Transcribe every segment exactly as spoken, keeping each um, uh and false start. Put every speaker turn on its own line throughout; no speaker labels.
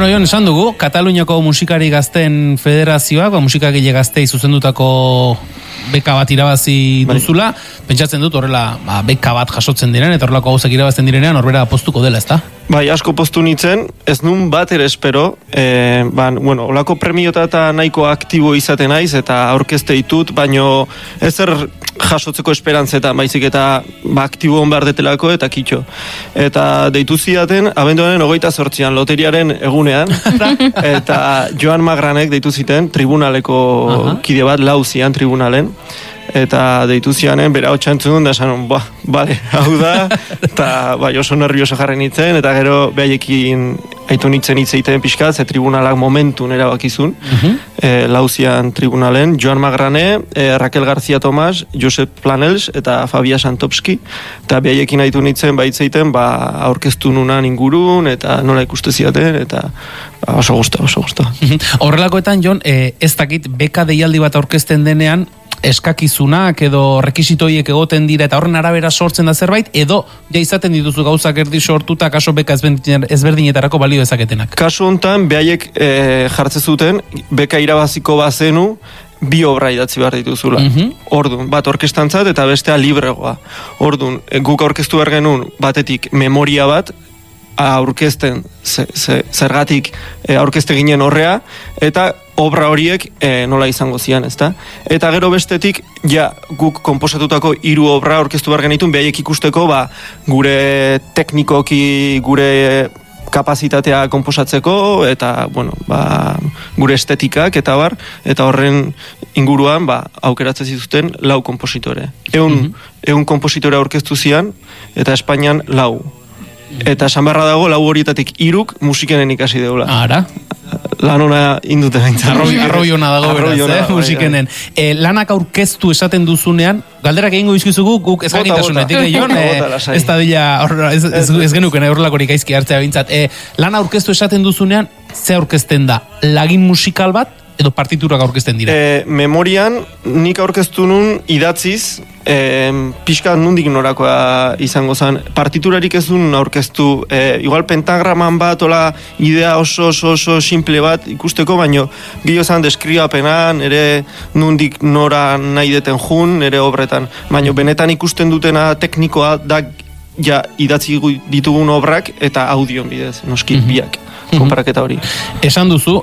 Bueno, Jon, esan dugu, Kataluniako Musikari Gazteen Federazioak, ba, musikagile gaztei zuzendutako beka bat irabazi duzula, pentsatzen dut horrela ba, beka bat jasotzen diren, eta horrelako gauzak irabazten direnean, horbera postuko dela, ezta?
Bai, asko postu nintzen, ez nun bat ere espero, e, ban, bueno, olako premiota eta nahiko aktibo izaten naiz, eta aurkezte ditut, baino ezer jasotzeko esperantzetan, baizik eta ba, aktibo hon behar detelako eta kitxo. Eta deitu zidaten, abenduaren hogeita zortzian, loteriaren egunean, eta Joan Magranek deitu ziten, tribunaleko uh-huh. kide bat, lau zian tribunalen, eta deitu zianen, bera hotxantzun, da esan, ba, bale, hau da, eta bai, oso nervioso jarren nintzen, eta gero behaiekin aitu nintzen hitzeiten pixkat, ze tribunalak momentun erabakizun, uh-huh. e, lauzian tribunalen, Joan Magrane, e, Raquel García Tomás, Josep Planels, eta Fabia Santopski, eta behaiekin aitu nintzen baitzeiten, ba, aurkeztu nunan ingurun, eta nola ikuste ziaten, eta ba, oso gusta, oso gusta.
Uh-huh. Horrelakoetan, Jon, e, ez dakit, beka deialdi bat aurkezten denean, eskakizunak edo rekisitoiek egoten dira eta horren arabera sortzen da zerbait, edo ja izaten dituzu gauzak erdi sortuta kaso beka ezberdinetarako balio ezaketenak.
Kasu hontan, behaiek e, jartze zuten, beka irabaziko bazenu, bi obra idatzi behar dituzula. Uh-huh. Ordun, bat orkestantzat eta bestea libregoa. Ordun, guk aurkeztu behar genuen batetik memoria bat, aurkezten ze, ze, zergatik e, aurkezte ginen horrea, eta obra horiek e, nola izango zian, ezta? Eta gero bestetik, ja, guk konposatutako hiru obra aurkeztu behar genitun, behaiek ikusteko, ba, gure teknikoki, gure kapazitatea konposatzeko, eta, bueno, ba, gure estetikak, eta bar, eta horren inguruan, ba, aukeratzen zituzten lau kompositore. Eun, mm-hmm. eun kompositore aurkeztu zian, eta Espainian lau. Eta esan beharra dago, lau horietatik hiruk musikenen ikasi deula.
Ara?
Lan ona indute baintzen.
Arroi ona dago beraz, eh, musikenen. E, lanak aurkeztu esaten duzunean, galderak egingo izkizugu, guk ezagitasunetik, Jon, e, ez da dila, ez, ez, ez genuken horrelakorik aizki hartzea bintzat. E, lan aurkeztu esaten duzunean, ze aurkezten da? Lagin musikal bat, edo partiturak aurkezten dira?
E, memorian, nik aurkeztu nun idatziz, e, pixka nundik norakoa izango zen. Partiturarik ez duen aurkeztu, e, igual pentagraman bat, ola idea oso oso oso simple bat ikusteko, baino gehiago zen deskribapenan, ere nundik nora nahi deten jun, ere obretan. Baino benetan ikusten dutena teknikoa da ja idatzi ditugun obrak eta audion bidez, noski mm-hmm. biak. Konparaketa hori.
Esan duzu,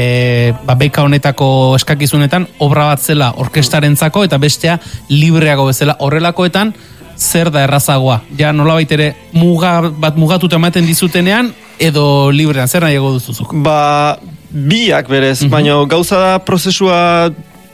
e, ba, beka honetako eskakizunetan obra bat zela orkestarentzako eta bestea libreago bezala. Horrelakoetan zer da errazagoa? Ja nolabait ere muga bat mugatuta ematen dizutenean edo librean, zer nahi ego duzuzuk?
Ba, biak berez, uh-huh. baina gauza da prozesua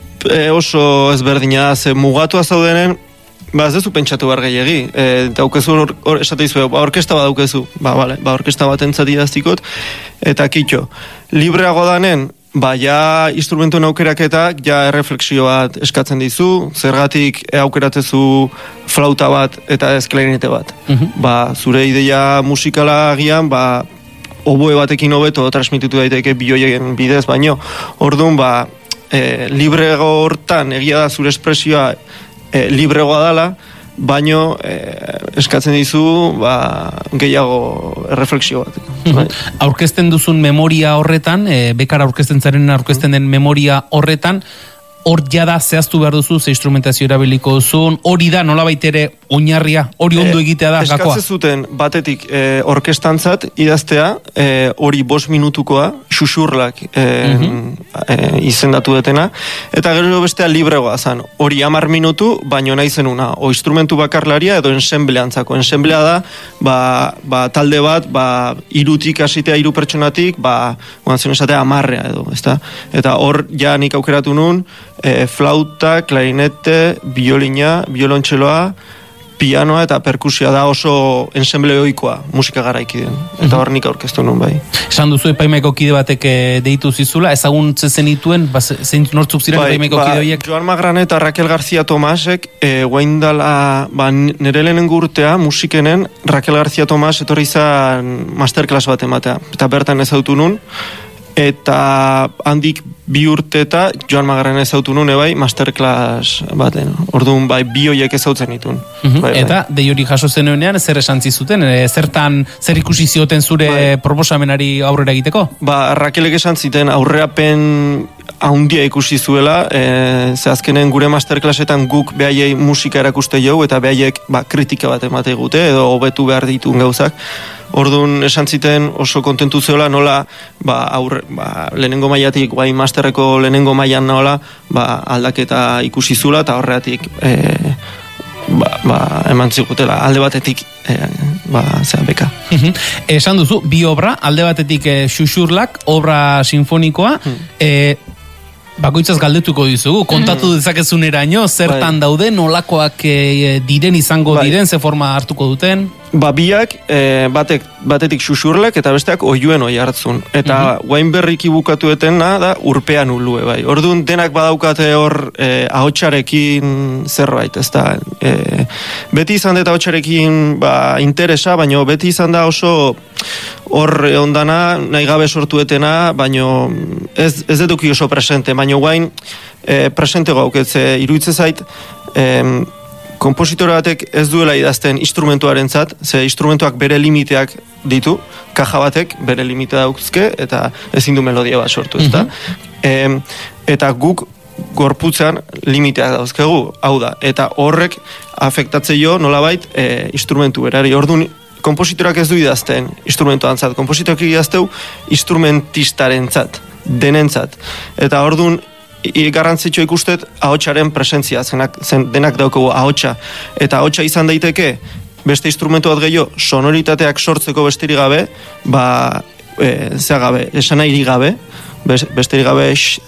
e, oso ezberdina, ze mugatua zaudenen, ba, ez dezu pentsatu behar gehiagi. E, daukezu, or, or, esate izu, ba, orkesta bat daukezu. Ba, bale, ba, orkesta bat entzati daztikot. Eta kitxo, libreago danen, ba, ja instrumentuen aukeraketak, ja erreflexio bat eskatzen dizu, zergatik aukeratzezu flauta bat eta ez klarinete bat. Uh-huh. Ba, zure ideia musikala agian, ba, oboe batekin hobeto transmititu daiteke bioien bidez, baino, orduan, ba, e, librego hortan egia da zure espresioa E, libregoa dala, baino e, eskatzen dizu ba, gehiago refleksio bat.
Bai. Aurkezten duzun memoria horretan, e, bekara aurkezten zaren aurkezten den memoria horretan, hor jada zehaztu behar duzu, ze instrumentazio erabiliko duzun, hori da nolabait ere oinarria, hori ondo egitea da
e,
gakoa.
Eskatzen zuten batetik e, orkestantzat idaztea, e, hori bost minutukoa, xuxurlak e, uh-huh. e, izendatu detena, eta gero bestea libregoa zan, hori hamar minutu, baino nahi zenuna, o instrumentu bakarlaria edo ensembleantzako. Ensemblea da, ba, ba, talde bat, ba, irutik hasitea hiru pertsonatik, ba, guantzen esatea amarrea edo, ezta? Eta hor ja nik aukeratu nun, E, flauta, klarinete, biolina, biolontxeloa, pianoa eta perkusioa da oso ensemble ohikoa musika garaikiden. Eta hor nik aurkeztu nun bai.
Esan duzu epaimaiko kide batek deitu zizula, ezaguntze zenituen, ba, zein nortzuk ziren bai, epaimaiko
ba,
kide horiek?
Joan Magrane eta Raquel García Tomásek e, guaindala, ba, nire lehenen urtea musikenen Raquel García Tomás etorri izan masterclass bat ematea. Eta bertan ezautu nun, eta handik bi urte eta Joan Magarren ezautu nune bai, masterclass baten. Orduan bai, bi hoiek ezautzen ditun.
Uh-huh. Bai, eta bai. Dei hori jaso zenuenean, zer esan zizuten? E, zertan, zer ikusi zioten zure bai. Proposamenari aurrera egiteko?
Ba, Rakelek esan ziten aurreapen haundia ikusi zuela, e, ze azkenen gure masterclassetan guk behaiei musika erakuste jau, eta behaiek ba, kritika bat emate gute, edo hobetu behar ditun gauzak. Orduan esan ziten oso kontentu zeola nola ba, aurre, ba, lehenengo mailatik guai masterreko lehenengo mailan nola ba, aldaketa ikusi zula eta horreatik e, ba, ba, eman zigutela alde batetik e, ba, zera beka.
Esan duzu, bi obra, alde batetik e, Xuxurlak, obra sinfonikoa, hmm. e, bakoitzaz galdetuko dizugu, kontatu dezakezuneraino, zertan bai. Daude, nolakoak e, diren izango bai. Diren, ze forma hartuko duten?
Ba, biak, e, batek, batetik Xuxurlek eta besteak oiuen oi hartzun. Eta uh-huh. guain berriki bukatuetena da urpean ulue, bai. Orduan denak badaukate hor e, ahotsarekin zerbait, ez da. E, beti izan dut ahotsarekin ba, interesa, baino beti izan da oso hor ondana, nahi gabe sortuetena, baino ez, ez eduki oso presente, baino guain e, presente gauketze iruitze zait, e, kompositore batek ez duela idazten instrumentuaren zat, ze instrumentuak bere limiteak ditu, kaja batek bere limite dauzke, eta ezin du melodia bat sortu, ezta? Mm-hmm. E, eta guk gorputzean limiteak dauzkegu, hau da, eta horrek afektatze jo nolabait e, instrumentu berari. Orduan, kompositorak ez du idazten instrumentuan zat, kompositorak idazteu instrumentistaren zat, denentzat. Eta orduan, garrantzitsua ikustet ahotsaren presentzia, zenak, zen denak daukagu ahotsa, eta ahotsa izan daiteke beste instrumentu bat gehiago sonoritateak sortzeko besterik gabe, ba, e, zea gabe, esanairi gabe, besterik gabe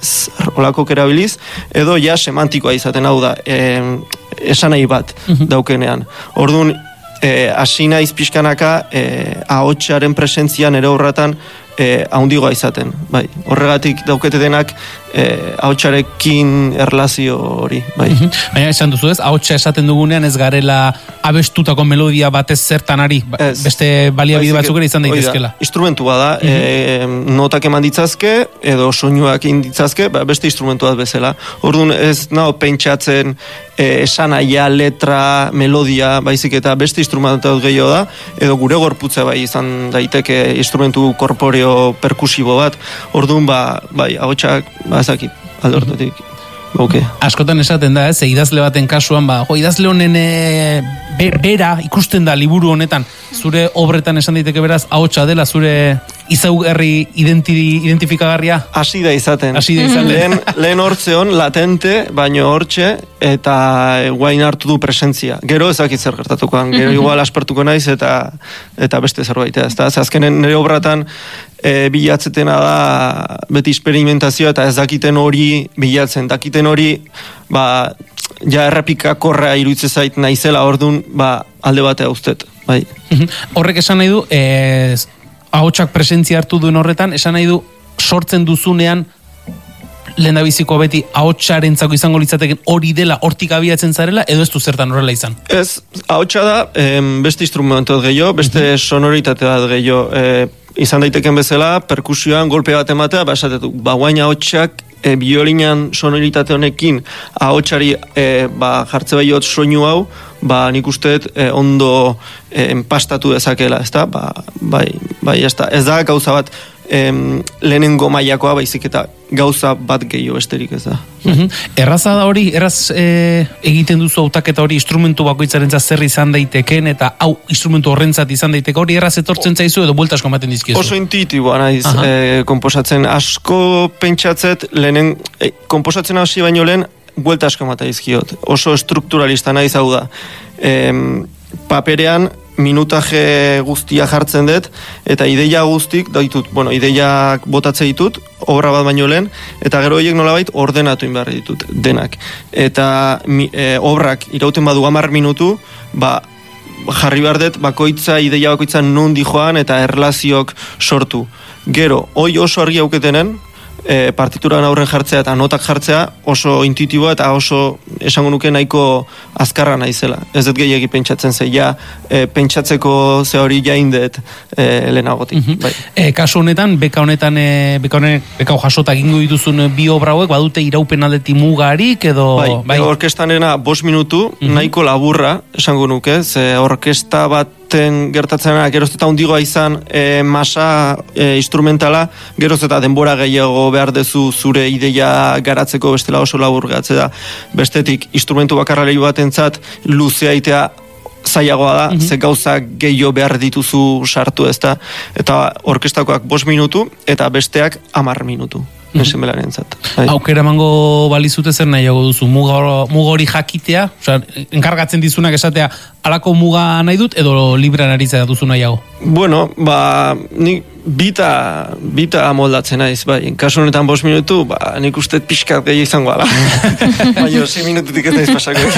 olako kerabiliz, edo ja semantikoa izaten hau da, e, esanai bat daukenean. Orduan, e, asina izpizkanaka e, ahotsaren presentzia nere horretan E, haundigoa izaten, bai. Horregatik daukete denak e, ahotsarekin erlazio hori, bai.
Baina esan duzu ez, ahotsa esaten dugunean ez garela abestutako melodia batez zertan ari, ez, beste baliabide batzuk ere izan daitezkela.
Instrumentu bada, uh-huh. e, notak eman ditzazke, edo soinuak inditzazke, ba, beste instrumentu bat bezala. Orduan ez nao pentsatzen e, esanaia, letra, melodia, baizik eta beste instrumentu gehiago da, edo gure gorputza bai izan daiteke instrumentu korporeo perkusibo bat, orduan ba, bai, ahotsak, ba, ezakit, aldortotik, okay.
Askotan esaten da, ez, idazle baten kasuan, ba, jo, idazle honen e, be, bera ikusten da liburu honetan, zure obretan esan daiteke beraz, ahotsa dela, zure izaugarri identi, identifikagarria?
Hasi da izaten.
Hasi da izaten.
Lehen, lehen hortzeon, latente, baino hortxe, eta guain hartu du presentzia. Gero ezakit zer gertatukoan, gero igual aspertuko naiz, eta eta beste zerbait, ez da? Azkenen nire obratan, e, bilatzetena da beti experimentazioa, eta ez dakiten hori bilatzen, dakiten hori, ba, ja errepikakorra iruditze zait naizela, orduan, ba, alde batea uztet, bai.
Horrek esan nahi du, e, ahotsak presentzia hartu duen horretan, esan nahi du, sortzen duzunean, lehendabiziko beti ahotsarentzako izango litzateken hori dela, hortik abiatzen zarela, edo ez du zertan horrela izan?
Ez, ahotsa da, em, beste instrumentu bat gehiago, beste uh-huh. sonoritate bat gehiago, e, izan daiteken bezala, perkusioan golpe bat ematea, ba esatetu, ba guain ahotsak, e, biolinan sonoritate honekin, ahotsari e, ba, jartze baiot soinu hau, ba nik usteet e, ondo e, empastatu dezakela, ezta? Ba, bai, bai, ezta. Ez da gauza bat em, lehenengo mailakoa, baizik eta gauza bat gehiago besterik ez da.
Uhum. Erraza da hori, erraz e, egiten duzu hautaketa hori instrumentu bakoitzarentzat zer izan daiteken, eta hau instrumentu horrentzat izan daiteke hori erraz etortzen zaizu edo buelta asko ematen dizkizu?
Oso intuitiboa naiz e, komposatzen. Asko pentsatzet, lehenen, e, komposatzen hasi baino lehen, buelta asko ematen dizkiot. Oso strukturalista naiz hau da. E, paperean, minutaje guztia jartzen dut, eta ideia guztik ditut, bueno, ideiak botatze ditut, obra bat baino lehen, eta gero horiek nolabait ordenatu inbarri ditut, denak. Eta e, obrak irauten badu hamar minutu, ba, jarri behar dut, bakoitza, ideia bakoitza nondi joan, eta erlaziok sortu. Gero, hoi oso argi auketenen, e, partituran aurren jartzea eta notak jartzea oso intuitiboa eta oso esango nuke nahiko azkarra naizela. Ez dut gehiagi pentsatzen ze, ja, e, pentsatzeko ze hori jaindet e, lehenagotik. Mm-hmm. Bai.
E, kasu honetan, beka honetan, e, beka honetan, beka jasotak ingo dituzun bi obra hauek, badute iraupen aldeti mugarik edo...
Bai, bai. Orkestanena bost minutu, mm-hmm. nahiko laburra, esango nuke, ze orkesta bat gertatzena, geroz eta hundigoa izan e, masa e, instrumentala, geroz eta denbora gehiago behar dezu zure ideia garatzeko bestela oso labur gatze da. Bestetik, instrumentu bakarra lehi batentzat luzea itea zailagoa da, mm-hmm. ze gauza gehiago behar dituzu sartu ezta, eta orkestakoak bost minutu eta besteak hamar minutu. Mm-hmm. Bai.
Aukera emango balizute zer nahiago duzu, muga hori jakitea, osea, enkargatzen dizunak esatea, alako muga nahi dut, edo librean aritzea duzu nahiago?
Bueno, ba, nik bita, bita moldatzen naiz, bai, kasu honetan bost minutu, ba, nik uste pixkat gehi izango ala. Baina, sei minututik ez naiz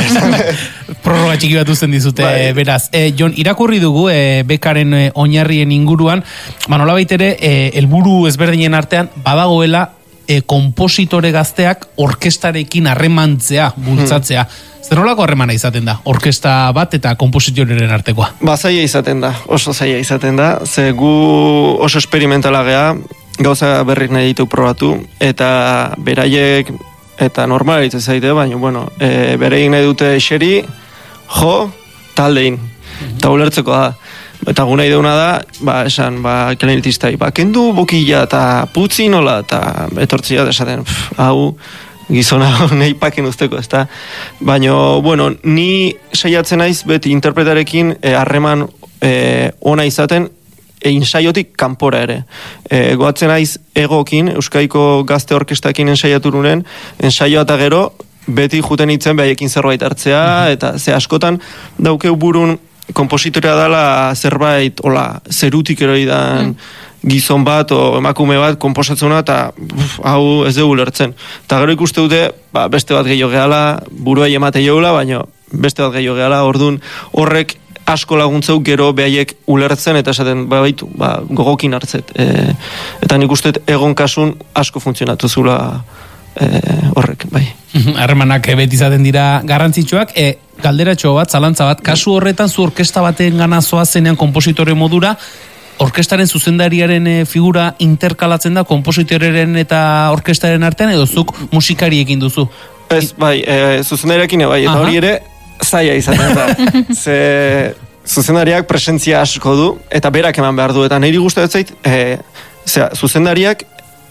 pasako.
Prorroga txiki bat usten dizute, bai. Beraz. E, Jon, irakurri dugu, e, bekaren e, oinarrien inguruan, manola baitere, e, helburu ezberdinen artean, badagoela, E, kompositore gazteak orkestarekin harremantzea, bultzatzea. Hmm. Zer nolako harremana izaten da? Orkesta bat eta kompositoreren artekoa?
Ba, zaila izaten da, oso zaila izaten da. Ze gu oso experimentala gea, gauza berrik nahi ditu probatu, eta beraiek, eta normala ditzen zaite, baina, bueno, e, bereik nahi dute xeri, jo, taldein. Mm-hmm. Eta ulertzeko da. Eta guna ideuna da, ba, esan, ba, klarinetistai, ba, kendu bokila eta putzi nola, eta etortzia desaten, pff, hau, gizona nahi paken usteko, ez da. Baina, bueno, ni saiatzen naiz beti interpretarekin harreman e, ona izaten, e, insaiotik kanpora ere. E, goatzen naiz egokin, Euskaiko gazte orkestakin ensaiatu nuren, ensaioa eta gero, beti juten itzen behaiekin zerbait hartzea, mm-hmm. eta ze askotan daukeu burun, kompositorea dela zerbait, hola, zerutik eroidan mm. gizon bat o emakume bat komposatzuna eta uf, hau ez dugu lertzen. Eta gero ikuste dute, ba, beste bat gehiago gehala, buruai emate joula, baina beste bat gehiago gehala, orduan horrek asko laguntzeu gero behaiek ulertzen eta esaten, ba, baitu, ba, gogokin hartzet. E, eta nik uste egon kasun asko funtzionatu zula e, horrek, bai.
Harremanak beti izaten dira garrantzitsuak, e, galderatxo bat, zalantza bat, kasu horretan zu orkesta baten gana zoazenean kompositore modura, orkestaren zuzendariaren e, figura interkalatzen da kompositoreren eta orkestaren artean, edo zuk musikariekin duzu?
Ez, bai, e, zuzendariakin bai, eta hori ere zaila izaten da. Ze zuzendariak presentzia asko du, eta berak eman behar du, eta niri gustatzen zait, e, zera, zuzendariak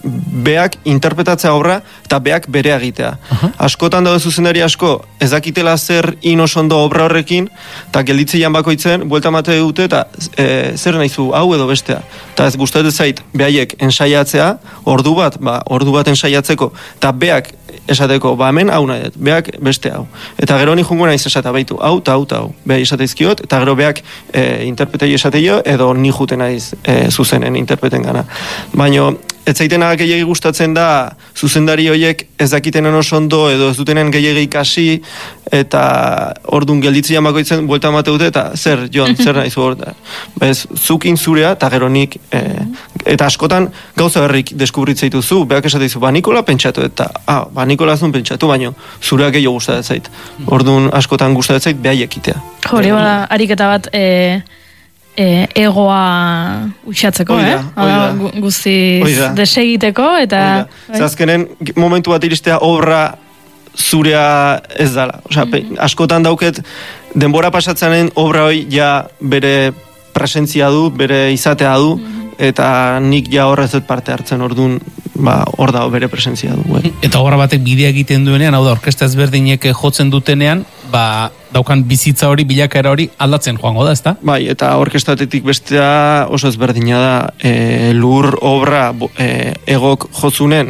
beak interpretatzea obra eta beak bere egitea. Uh-huh. Askotan daude zuzendari asko ezakitela zer inosondo obra horrekin eta gelditzeian bakoitzen buelta mate dute eta e, zer nahizu hau edo bestea. Eta ez gustatzen zait behaiek ensaiatzea, ordu bat, ba, ordu bat ensaiatzeko eta beak esateko, ba hemen hau nahi dut, beak beste hau. Eta gero ni jungo naiz esate baitu, hau eta hau eta hau. Beha esateizkiot, eta gero beak e, interpretei esateio edo ni juten naiz e, zuzenen interpreten gana. Baina ez zaitena gehiagi gustatzen da zuzendari horiek ez dakitenen oso ondo edo ez dutenen gehiagi ikasi eta ordun gelditzea bakoitzen buelta emate dute eta zer, Jon, zer nahi zu hor. Bez, zukin zurea eta gero nik e, eta askotan gauza berrik deskubritzea dituzu, beak esateizu, ba Nikola pentsatu eta, ah, ba Nikola zun pentsatu, baino zureak gehiago gustatzen zait. Ordun askotan gustatzen zait behaiek itea.
Hori bada, ariketa bat e... E, egoa uxatzeko, oida, eh? Oida. Guztiz desegiteko, eta...
Zazkenen, momentu bat iristea obra zurea ez dala. Osea, mm-hmm. askotan dauket, denbora pasatzenen obra hoi ja bere presentzia du, bere izatea du, mm-hmm. eta nik ja horrez dut parte hartzen orduan, ba, hor da bere presentzia du. Bueno.
Eta obra batek bidea egiten duenean, hau da, orkesta ezberdinek jotzen dutenean, ba, daukan bizitza hori, bilakaera hori aldatzen joango da, ezta?
Bai, eta orkestatetik bestea oso ezberdina da, e, lur obra e, egok jotzunen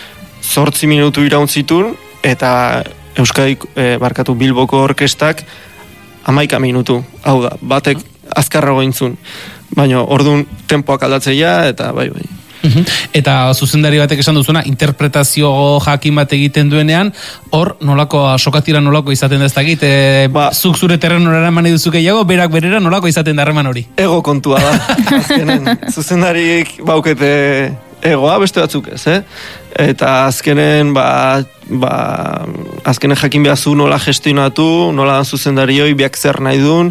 zortzi minutu irauntzitun, eta Euskadik e, barkatu Bilboko orkestak hamaika minutu, hau da, batek azkarrago intzun, baina orduan tempoak aldatzeia, eta bai, bai.
Eta zuzendari batek esan duzuna, interpretazio jakin bat egiten duenean, hor nolako, sokatira nolako izaten da ez dakit, e, ba, zuk zure terrenora eraman eduzuke jago, berak berera nolako izaten da harreman hori?
Ego kontua da, azkenen, zuzendariek baukete egoa, beste batzuk ez, eh? Eta azkenen, ba, ba, azkenen jakin behazu nola gestionatu, nola zuzendarioi, biak zer nahi duen,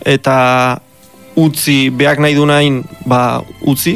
eta utzi, beak nahi du nahin, ba, utzi,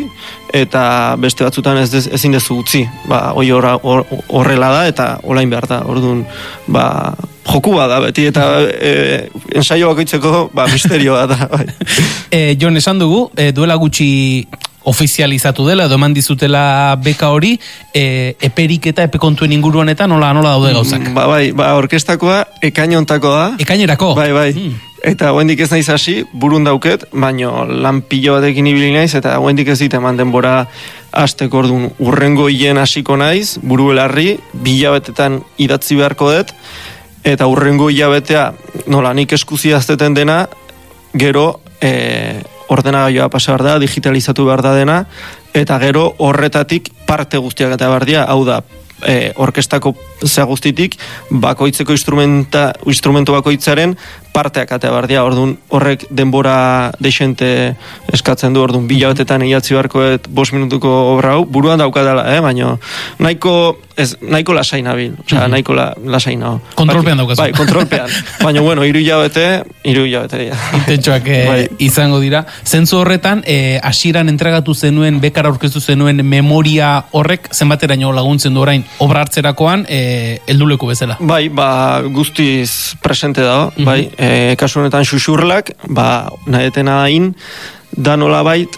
eta beste batzutan ez dez, ezin dezu utzi. Ba, hoi horrela da, eta olain behar da, orduan, ba, joku da beti, eta e, ensaio bakoitzeko, ba, misterioa da. Bai.
E, Jon, esan dugu, e, duela gutxi ofizializatu dela, edo eman dizutela beka hori, e, eperik eta epekontuen inguruan eta nola, nola daude gauzak?
Ba, bai, ba, orkestakoa, ekainontakoa.
Ekainerako?
Bai, bai. Hmm. Eta hoendik ez naiz hasi, burun dauket, baino lan pilo batekin ibili naiz, eta hoendik ez dit eman denbora hasteko orduan urrengo hien hasiko naiz, buru belarri, bilabetetan idatzi beharko dut, eta urrengo hilabetea, nola, nik eskuzi azteten dena, gero e, ordenagailua pasa behar da, digitalizatu behar da dena, eta gero horretatik parte guztiak eta behar dira, hau da, e, orkestako zea guztitik, bakoitzeko instrumenta, instrumentu bakoitzaren parteak atea behar dira, orduan horrek denbora deixente eskatzen du, orduan bilabetetan idatzi beharkoet bost minutuko obra hau, buruan daukatela, eh? Baina nahiko, ez, nahiko lasai nabil, osea, nahiko la, lasai nago.
Kontrolpean daukazu.
Bai, kontrolpean. Baina, bueno, hiru hilabete, hiru hilabete, ja.
Intentxoak eh, bai. Izango dira. Zentzu horretan, eh, hasieran entregatu zenuen, bekara aurkeztu zenuen memoria horrek, zenbateraino laguntzen du orain, obra hartzerakoan, eh, helduleku bezala.
Bai, ba, guztiz presente dago, mm-hmm. bai, E, kasu honetan xuxurlak, ba, nahetena dain, da nolabait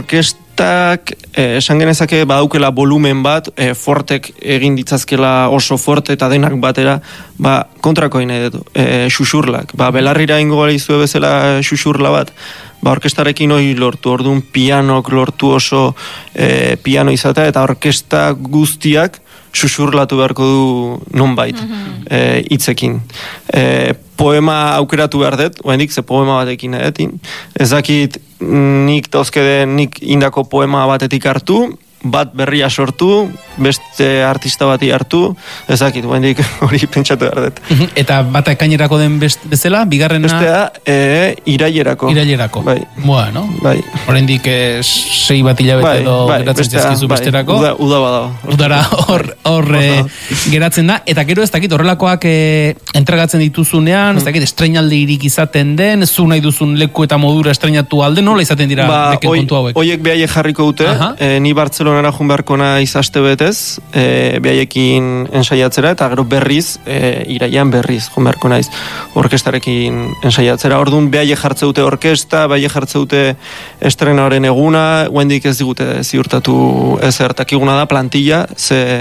orkestak e, esan genezake badaukela volumen bat, e, fortek egin ditzazkela oso forte eta denak batera, ba, kontrako nahi dut, e, xuxurlak. Ba, belarrira ingo gara izue bezala xuxurla bat, ba, orkestarekin hori lortu, orduan pianok lortu oso e, piano izatea, eta orkesta guztiak xuxurlatu beharko du nonbait, mm-hmm. hitzekin. E, poema aukeratu behar dut, oendik, ze poema batekin edetin. Ez dakit nik dauzkede, nik indako poema batetik hartu, bat berria sortu, beste artista bati hartu, ez dakit, oendik hori pentsatu behar dut.
Eta bata ekainerako den bezala, bigarrena?
Bestea, e, irailerako.
Irailerako.
Bai.
Bueno,
bai.
Horendik eh, sei bat hilabete bai, edo bai, geratzen zizkizu
bai,
besterako.
Uda, uda badao.
Udara hor, hor eh, geratzen da. Eta gero ez dakit horrelakoak eh, entregatzen dituzunean, hmm. ez dakit estreinaldi irik izaten den, zu nahi duzun leku eta modura estreinatu alde, nola izaten dira ba, beke kontu hauek?
Oiek behaie jarriko dute, e, ni Bartzelonara jun beharko naiz aste betez, e, behaiekin ensaiatzera, eta gero berriz, e, iraian berriz jun beharko naiz orkestarekin ensaiatzera. Orduan behaie jartze dute orkesta, behaie jartze dute estrenaren eguna, guendik ez digute ziurtatu ezer, takiguna da plantilla, ze,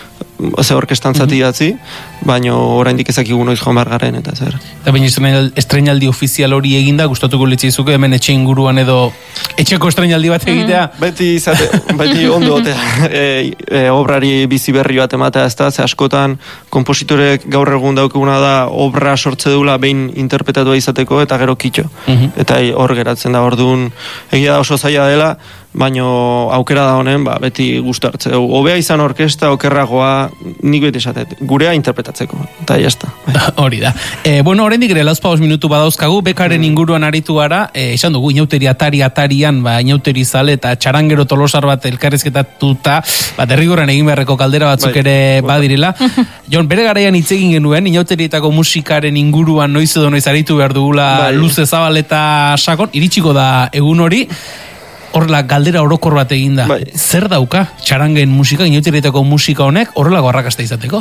ze orkestan zati datzi, baina oraindik ezakigu noiz joan behar garen, eta zer.
Eta baina estreinaldi ofizial hori eginda, gustatuko litzaizuke hemen etxe inguruan edo etxeko estreinaldi bat egitea?
Mm. Beti, izate, beti ondo otea, e, e, obrari bizi berri bat ematea, ez da, ze askotan kompositorek gaur egun daukeguna da obra sortze dula behin interpretatua izateko, eta gero kitxo. Mm-hmm. Eta hor geratzen da, orduan egia da oso zaila dela, baino aukera da honen, ba, beti gustu hartze dugu. Hobea izan orkesta, okerragoa, nik beti esatet, gurea interpretatzeko, eta jazta.
Hori da. E, bueno, oraindik ere lauzpa os minutu badauzkagu, bekaren inguruan aritu gara, e, esan dugu, inauteri atari atarian, ba, inauteri zale eta txarangero tolosar bat elkarrizketatuta, ba, derrigoran egin beharreko kaldera batzuk bai, ere badirela. Jon, bere garaian hitz egin genuen, inauterietako musikaren inguruan noiz edo noiz aritu behar dugula bai. Luze zabal eta sakon, iritsiko da egun hori, horrela galdera orokor bat eginda. Bai. Zer dauka txarangen musika, inauterietako musika honek, horrelako arrakasta izateko?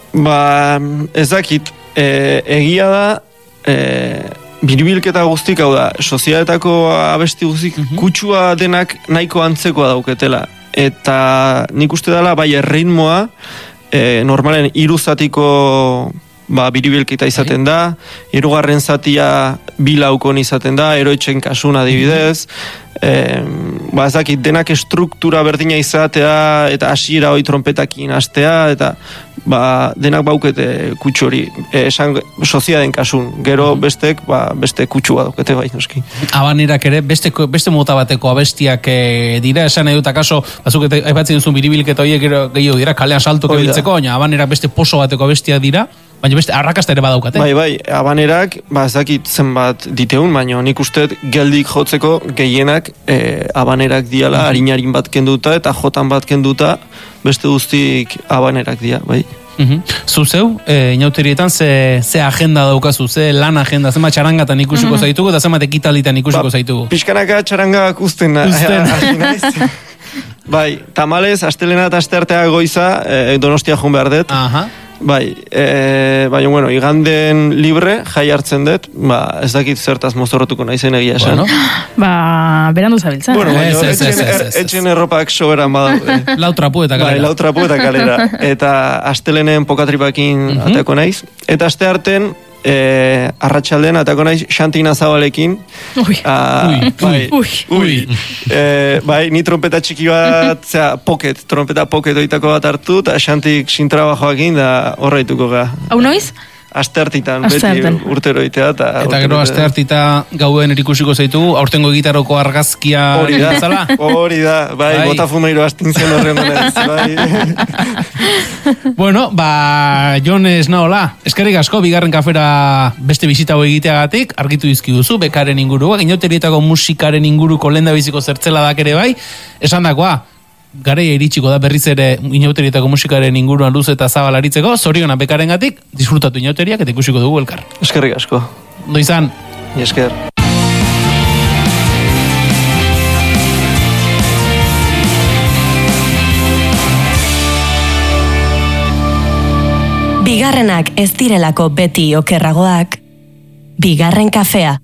Ba, ez dakit, e, egia da, e, biribilketa guztik, hau da, sozialetako abesti guztik, uh-huh. kutsua denak nahiko antzekoa dauketela. Eta nik uste dela, bai, erritmoa, e, normalen iruzatiko ba, biribilketa izaten da, hirugarren zatia bilaukon izaten da, eroitzen kasuna adibidez, e, ba, ez dakit, denak estruktura berdina izatea, eta hasiera hoi trompetakin hastea, eta ba, denak baukete kutsu hori, e, esan soziaden kasun, gero bestek, ba, beste kutsua daukete bai, noski.
Abanerak ere, beste, beste mota bateko abestiak e, dira, esan nahi dut akaso, bazuk eta aipatzen duzun biribilketa horiek gehiago dira, kalean saltok ebiltzeko, baina abanerak beste poso bateko abestiak dira, baina beste arrakasta ere badaukate.
Bai, bai, abanerak, ba, ez dakit zenbat diteun, baina nik uste geldik jotzeko gehienak guztiak e, abanerak diala, harinarin bat kenduta eta jotan bat kenduta, beste guztik abanerak dia, bai.
Uhum. Zu zeu, e, inauterietan ze, ze agenda daukazu, ze lan agenda, zema txarangatan ikusiko mm-hmm. zaitugu, eta zema tekitalitan ikusiko ba, zaitugu.
Pixkanaka txarangak usten. Usten. Bai, tamalez, astelena eta asteartea goiza, e, Donostia joan behar dut.
Aha.
Bai, e, baina, bueno, iganden libre, jai hartzen dut, ba, ez dakit zertaz mozorrotuko naizen egia esan.
Bueno. Ba, berandu zabiltzen.
Bueno, baina, ez, ez, ez, ez, ez, etxen erropak soberan badaude.
Lau trapu eta kalera.
Bai, lau trapu eta kalera. Eta astelenen pokatripakin uh-huh. ateko naiz. Eta aste harten, e, arratsaldean atako naiz Xantina Zabalekin.
Ui.
A,
ui,
bai,
ui, ui.
E, bai, ni trompeta txiki bat, zera, pocket, trompeta pocket oitako bat hartu, eta Xantik sin trabajoakin da horreituko ga.
Hau noiz?
Asteartitan, beti urtero itea. Eta,
eta gero asteartita gauen erikusiko zaitugu, aurtengo gitaroko argazkia
hori da, zala? Hori da, bai, bai. Botafumeiro astintzen horren gonez, bai.
Bueno, ba, Jon Esnaola, eskerrik asko, bigarren kafera beste bizitago egiteagatik, argitu dizki duzu, bekaren inguruak, inauterietako musikaren inguruko lendabiziko zertzela dak ere bai, esan dakoa, gareia iritsiko da berriz ere inauterietako musikaren inguruan luz eta zabalaritzeko, zoriona bekarengatik, disfrutatu inauteriak eta ikusiko dugu elkar.
Eskerrik asko.
Ondo izan.
Esker.
Bigarrenak ez direlako beti okerragoak, bigarren kafea.